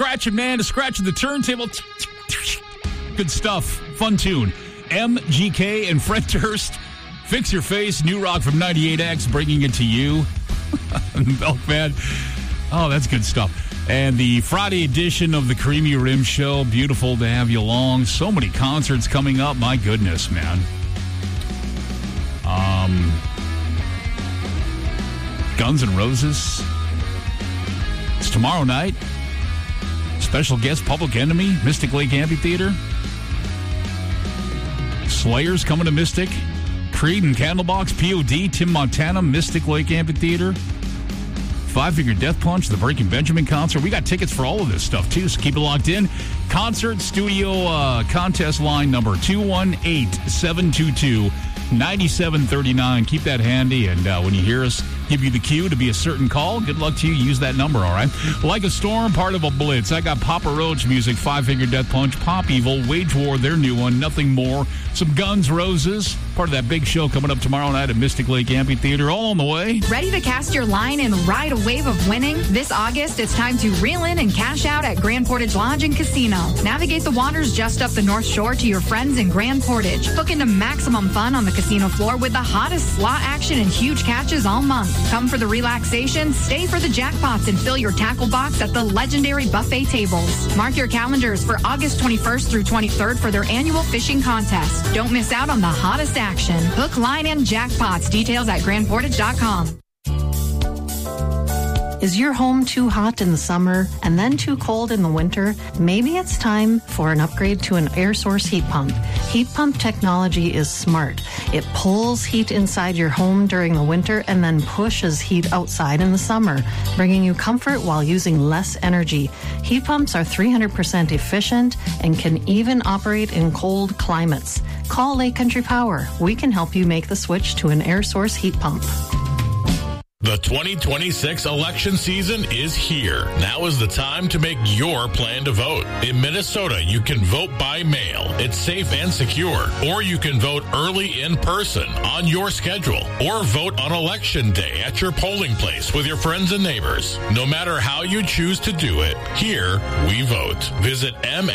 scratching, man, to scratching the turntable. Good stuff. Fun tune. MGK and Fred Durst. Fix Your Face. New rock from 98X, bringing it to you. Milkman. Oh, that's good stuff. And the Friday edition of the Creamy Rim Show. Beautiful to have you along. So many concerts coming up. My goodness, man. Guns N' Roses. It's tomorrow night. Special guest, Public Enemy, Mystic Lake Amphitheater. Slayer's coming to Mystic. Creed and Candlebox, POD, Tim Montana, Mystic Lake Amphitheater. Five Finger Death Punch, the Breaking Benjamin concert. We got tickets for all of this stuff, too, so keep it locked in. Concert studio contest line number 218-722-9739. Keep that handy, and when you hear us give you the cue to be a certain call, good luck to you. Use that number, all right? Like a Storm, part of a Blitz. I got Papa Roach music, Five Finger Death Punch, Pop Evil, Wage War, their new one, Nothing More. Some Guns Roses, part of that big show coming up tomorrow night at Mystic Lake Amphitheater. All on the way. Ready to cast your line and ride a wave of winning? This August, it's time to reel in and cash out at Grand Portage Lodge and Casino. Navigate the waters just up the North Shore to your friends in Grand Portage. Book into maximum fun on the casino floor with the hottest slot action and huge catches all month. Come for the relaxation, stay for the jackpots, and fill your tackle box at the legendary buffet tables. Mark your calendars for August 21st through 23rd for their annual fishing contest. Don't miss out on the hottest action. Hook, line, and jackpots. Details at grandportage.com. Is your home too hot in the summer and then too cold in the winter? Maybe it's time for an upgrade to an air source heat pump. Heat pump technology is smart. It pulls heat inside your home during the winter and then pushes heat outside in the summer, bringing you comfort while using less energy. Heat pumps are 300% efficient and can even operate in cold climates. Call Lake Country Power. We can help you make the switch to an air source heat pump. The 2026 election season is here. Now is the time to make your plan to vote. In Minnesota, you can vote by mail. It's safe and secure. Or you can vote early in person on your schedule. Or vote on Election Day at your polling place with your friends and neighbors. No matter how you choose to do it, here we vote. Visit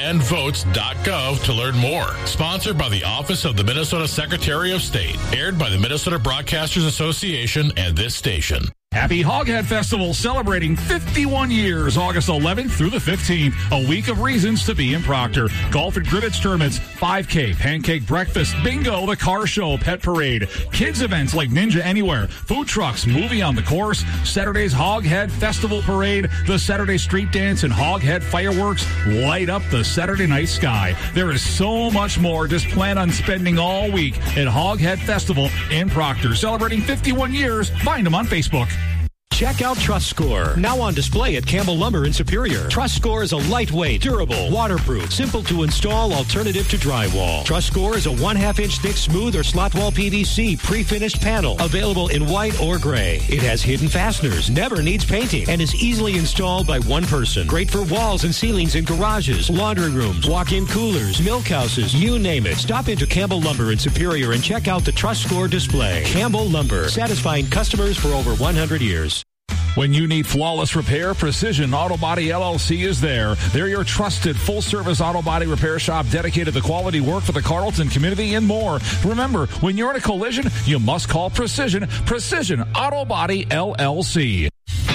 mnvotes.gov to learn more. Sponsored by the Office of the Minnesota Secretary of State. Aired by the Minnesota Broadcasters Association and this station. Happy Hoghead Festival, celebrating 51 years, August 11th through the 15th. A week of reasons to be in Proctor. Golf and cribbage tournaments, 5K, pancake breakfast, bingo, the car show, pet parade, kids events like Ninja Anywhere, food trucks, movie on the course, Saturday's Hoghead Festival Parade, the Saturday Street Dance, and Hoghead Fireworks light up the Saturday night sky. There is so much more. Just plan on spending all week at Hoghead Festival in Proctor. Celebrating 51 years. Find them on Facebook. Check out Trust Score, now on display at Campbell Lumber in Superior. Trust Score is a lightweight, durable, waterproof, simple to install alternative to drywall. Trust Score is a 1/2-inch thick smooth or slot wall PVC pre-finished panel, available in white or gray. It has hidden fasteners, never needs painting, and is easily installed by one person. Great for walls and ceilings in garages, laundry rooms, walk-in coolers, milk houses, you name it. Stop into Campbell Lumber in Superior and check out the Trust Score display. Campbell Lumber, satisfying customers for over 100 years. When you need flawless repair, Precision Auto Body LLC is there. They're your trusted full-service auto body repair shop dedicated to quality work for the Carlton community and more. Remember, when you're in a collision, you must call Precision Auto Body LLC.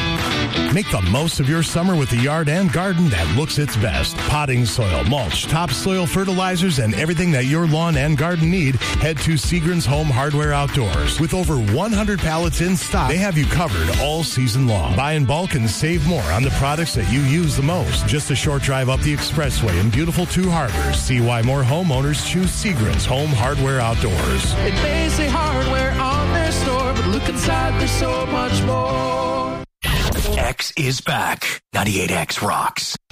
Make the most of your summer with the yard and garden that looks its best. Potting soil, mulch, topsoil fertilizers, and everything that your lawn and garden need, head to Seagren's Home Hardware Outdoors. With over 100 pallets in stock, they have you covered all season long. Buy in bulk and save more on the products that you use the most. Just a short drive up the expressway in beautiful Two Harbors. See why more homeowners choose Seagren's Home Hardware Outdoors. It may say hardware on their store, but look inside, there's so much more. X is back. 98X rocks.